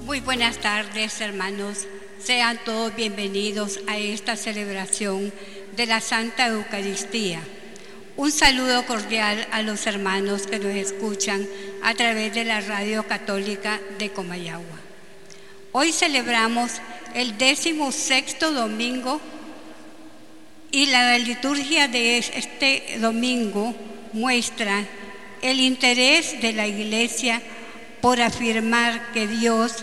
Muy buenas tardes, hermanos. Sean todos bienvenidos a esta celebración de la Santa Eucaristía. Un saludo cordial a los hermanos que nos escuchan a través de la Radio Católica de Comayagua. Hoy celebramos el 16º domingo y la liturgia de este domingo muestra el interés de la Iglesia por afirmar que Dios